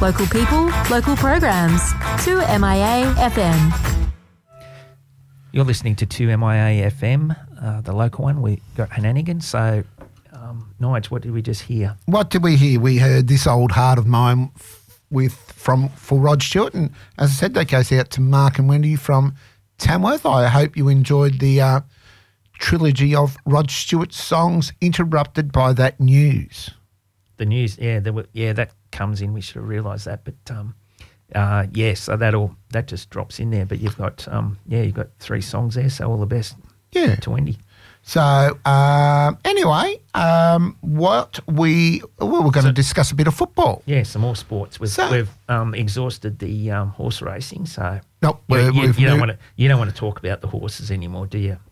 Local people, local programs. 2MIA FM. You're listening to 2MIA FM, the local one. We got Hananigan. So, Nige, what did we just hear? What did we hear? We heard This Old Heart of Mine for Rod Stewart. And as I said, that goes out to Mark and Wendy from Tamworth. I hope you enjoyed the trilogy of Rod Stewart's songs interrupted by that news. The news, that comes in. We should have realised that, but so that just drops in there. But you've got you've got 3 songs there, so all the best. Yeah, to Wendy. So anyway, we're going to discuss a bit of football. Yeah, some more sports. We've exhausted the horse racing, so no, you don't want to talk about the horses anymore, do you?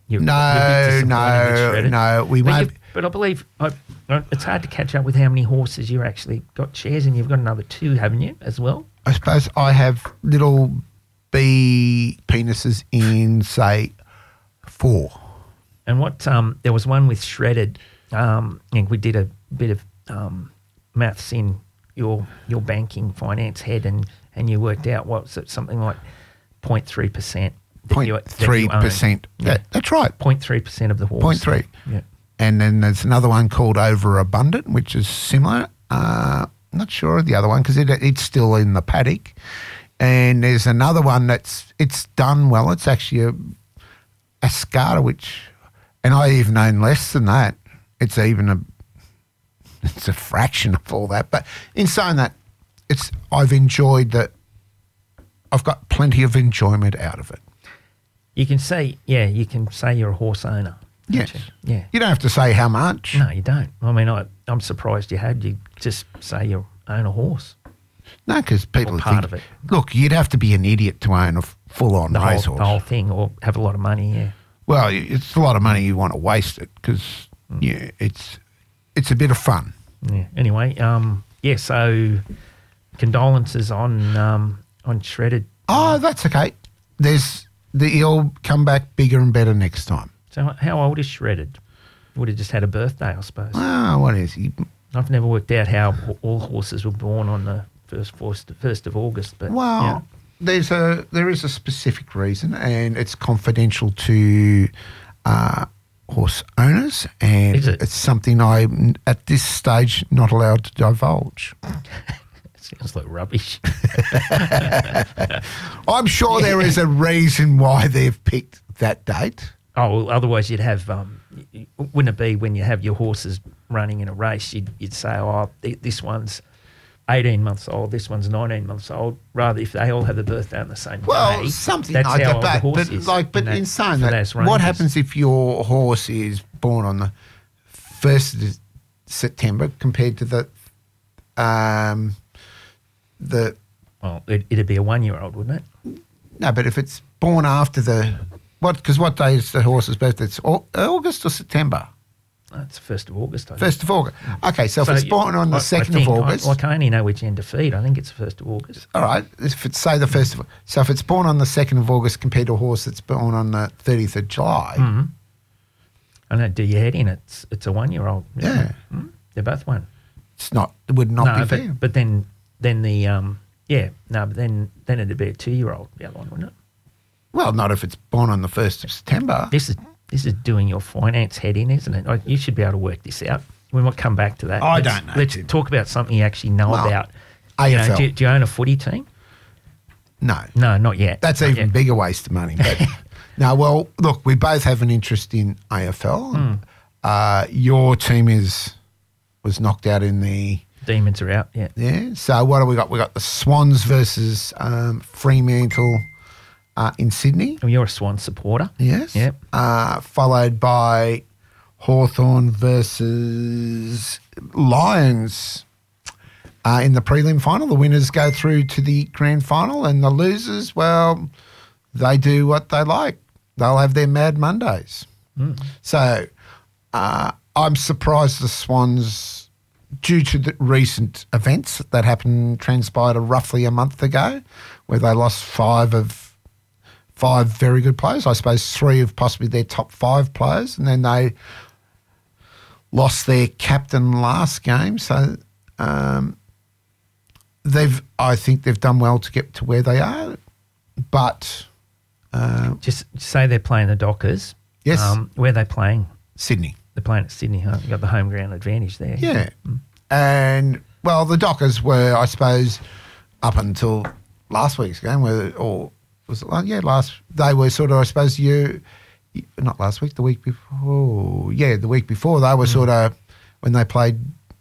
No, we won't. But I believe it's hard to catch up with how many horses you actually got shares, and you've got another 2, haven't you, as well? I suppose I have little bee penises in, say, 4. And what there was one with Shredded, and we did a bit of maths in your banking finance head, and you worked out what's it, something like 0.3%. 0.3%. That's right. 0.3% of the horse. 0.3. Yeah. And then there's another one called Overabundant, which is similar. Not sure of the other one because it's still in the paddock. And there's another one it's done well. It's actually a Ascata, and I even own less than that. It's a fraction of all that. But in saying that, I've enjoyed that. I've got plenty of enjoyment out of it. You can say you're a horse owner. Yes. Yeah. You don't have to say how much. No, you don't. I mean, I'm surprised you had. You just say you own a horse. No, because people part think, of it. Look, you'd have to be an idiot to own a full-on racehorse. The whole thing, or have a lot of money, yeah. Well, it's a lot of money. You want to waste it because, it's a bit of fun. Yeah. Anyway, so condolences on Shredded. Oh, that's okay. He'll come back bigger and better next time. So how old is Shredded? Would have just had a birthday, I suppose. Oh, what is he? I've never worked out how all horses were born on the 1st of August. But there is a specific reason, and it's confidential to horse owners, and it's something I'm at this stage not allowed to divulge. Sounds like rubbish. I'm sure there is a reason why they've picked that date. Oh, well, otherwise you'd have, wouldn't it be when you have your horses running in a race, you'd say, this one's 18 months old, this one's 19 months old, rather if they all have a birthday on the same day. Well, something like that. But in saying that, what happens if your horse is born on the 1st of September compared to the Well, it'd be a 1-year-old, wouldn't it? No, but if it's born after because what day is the horse's birthday? It's August or September? It's the 1st of August, I think. 1st of August. Okay, so if it's born on the 2nd of August. I only know which end to feed. I think it's the 1st of August. All right, if it's, say, the 1st of... So if it's born on the 2nd of August compared to a horse that's born on the 30th of July... Mm-hmm. I know, do your head in, it's a 1-year-old. Yeah. Mm-hmm. They're both one. It would not be fair. But then the... but then it'd be a 2-year-old, the other one, wouldn't it? Well, not if it's born on the 1st of September. This is doing your finance head in, isn't it? You should be able to work this out. We might come back to that. I don't know. Let's talk about something you actually know about. AFL. Do you own a footy team? No. No, not yet. That's not even yet. bigger waste of money. But no, well, look, we both have an interest in AFL. Your team was knocked out in the... Demons are out, yeah. Yeah. So what have we got? We got the Swans versus Fremantle in Sydney. Well, you're a Swan supporter. Yes. Yep. Followed by Hawthorn versus Lions in the prelim final. The winners go through to the grand final, and the losers, well, they do what they like. They'll have their Mad Mondays. So I'm surprised the Swans, due to the recent events that transpired roughly a month ago, where they lost 5 very good players, I suppose 3 of possibly their top 5 players, and then they lost their captain last game. So I think they've done well to get to where they are, but Just say they're playing the Dockers. Yes. Where are they playing? Sydney. They're playing at Sydney, huh? You got the home ground advantage there. Yeah. And, well, the Dockers were, I suppose, up until last week's game, they were sort of, I suppose, not last week, the week before. Yeah, the week before, they were sort of, when they played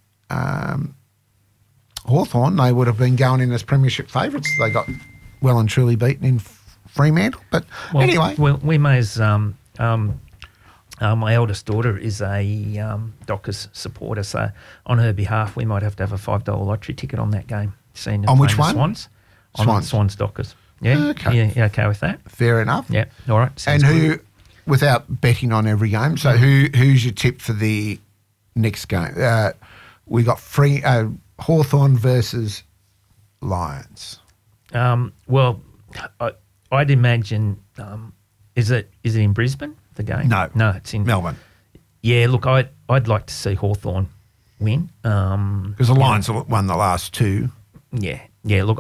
Hawthorn, they would have been going in as premiership favourites. They got well and truly beaten in Fremantle. But anyway. Well, we may as... my eldest daughter is a Dockers supporter, so on her behalf, we might have to have a $5 lottery ticket on that game. On which one? Swans. Swans. On Swans Dockers. Yeah. Okay. You okay with that? Fair enough. Yeah. All right. And who, without betting on every game, so who's your tip for the next game? We got Hawthorn versus Lions. Well, I'd imagine. Is it in Brisbane? The game? No, it's in Melbourne. Yeah, look, I'd like to see Hawthorn win. Because the Lions won the last two. Yeah. Look,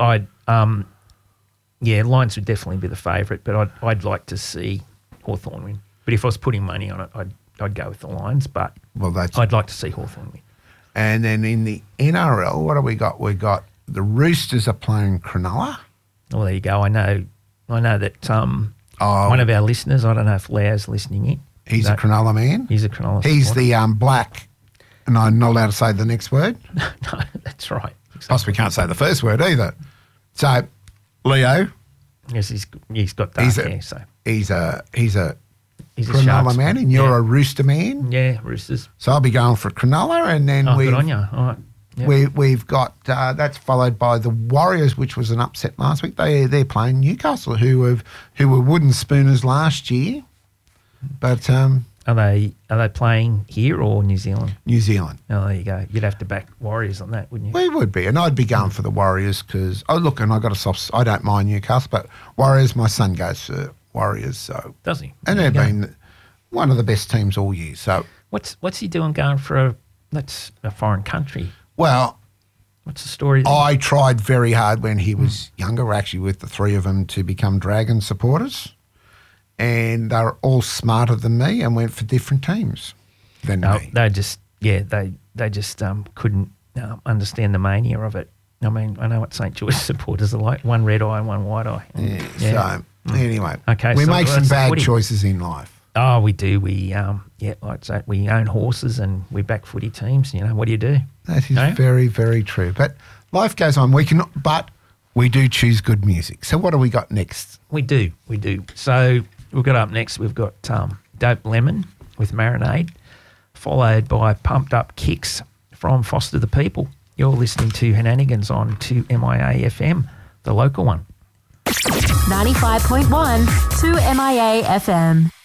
Lions would definitely be the favourite, but I'd like to see Hawthorn win. But if I was putting money on it, I'd go with the Lions. But I'd like to see Hawthorn win. And then in the NRL, what have we got? We got the Roosters are playing Cronulla. Well, there you go. I know that one of our listeners, I don't know if Lau's listening in. He's a Cronulla man. He's a Cronulla He's supporter. the black, and I'm not allowed to say the next word. No, that's right. Exactly. Plus, we can't say the first word either. So, Leo. Yes, he's got dark hair, so he's a he's a Cronulla Sharks man, and you're a Rooster man. Yeah, Roosters. So I'll be going for Cronulla, and then good on you. All right. Yep. We've got that's followed by the Warriors, which was an upset last week. They're playing Newcastle, who were wooden spooners last year, but are they playing here or New Zealand? New Zealand. Oh, there you go. You'd have to back Warriors on that, wouldn't you? We would be, and I'd be going for the Warriors because and I got a soft. I don't mind Newcastle, but Warriors. My son goes for Warriors, so does he? And they've been one of the best teams all year. So what's he doing going for that's a foreign country? Well, what's the story there? I tried very hard when he was younger, actually with the three of them, to become Dragon supporters. And they were all smarter than me and went for different teams than me. They just couldn't understand the mania of it. I mean, I know what St. George supporters are like, one red eye and one white eye. So, anyway, okay, we make some bad choices in life. Oh, we do. We, like I say, we own horses and we back footy teams. What do you do? That is very, very true. But life goes on. But we do choose good music. So what do we got next? We do. So we've got up next, we've got Dope Lemon with Marinade, followed by Pumped Up Kicks from Foster the People. You're listening to Henanigans on 2MIA FM, the local one. 95.1 2MIA FM.